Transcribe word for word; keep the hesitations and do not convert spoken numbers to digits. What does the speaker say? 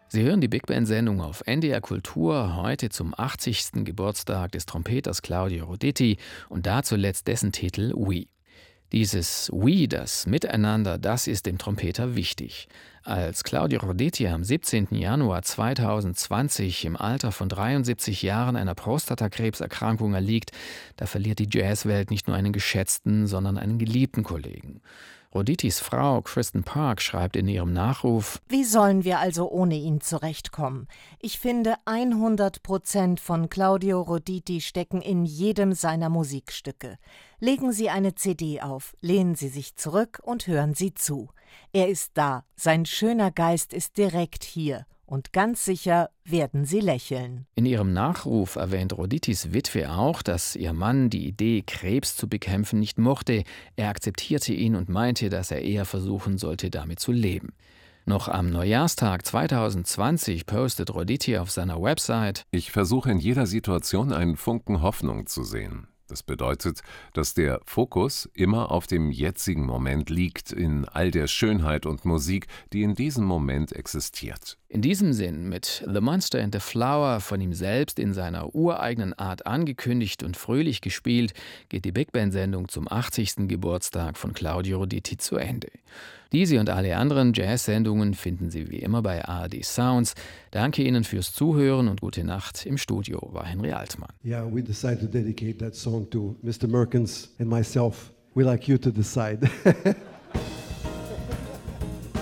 Sie hören die Big Band-Sendung auf N D R Kultur, heute zum achtzigsten Geburtstag des Trompeters Claudio Roditi und da zuletzt dessen Titel We. Dieses We, das Miteinander, das ist dem Trompeter wichtig. Als Claudio Roditi am siebzehnten Januar zweitausendzwanzig im Alter von dreiundsiebzig Jahren einer Prostatakrebserkrankung erliegt, da verliert die Jazzwelt nicht nur einen geschätzten, sondern einen geliebten Kollegen. Roditis Frau Kristen Park schreibt in ihrem Nachruf: Wie sollen wir also ohne ihn zurechtkommen? Ich finde, hundert Prozent von Claudio Roditi stecken in jedem seiner Musikstücke. Legen Sie eine C D auf, lehnen Sie sich zurück und hören Sie zu. Er ist da, sein schöner Geist ist direkt hier. Und ganz sicher werden Sie lächeln. In ihrem Nachruf erwähnt Roditis Witwe auch, dass ihr Mann die Idee, Krebs zu bekämpfen, nicht mochte. Er akzeptierte ihn und meinte, dass er eher versuchen sollte, damit zu leben. Noch am Neujahrstag zweitausendzwanzig postet Roditi auf seiner Website: Ich versuche in jeder Situation einen Funken Hoffnung zu sehen. Das bedeutet, dass der Fokus immer auf dem jetzigen Moment liegt, in all der Schönheit und Musik, die in diesem Moment existiert. In diesem Sinn, mit The Monster and the Flower, von ihm selbst in seiner ureigenen Art angekündigt und fröhlich gespielt, geht die Big Band-Sendung zum achtzigsten Geburtstag von Claudio Roditi zu Ende. Diese und alle anderen Jazz-Sendungen finden Sie wie immer bei A R D Sounds. Danke Ihnen fürs Zuhören und gute Nacht. Im Studio war Henry Altmann. Yeah, we decided to dedicate that song to Mister Merkens and myself. We like you to decide.